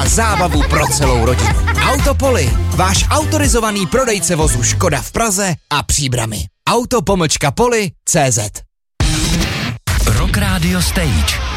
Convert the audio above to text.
a zábavu pro celou rodinu. Autopoly, váš autorizovaný prodejce vozu Škoda v Praze a Příbrami. Auto-poli.cz. Rock Radio Stage.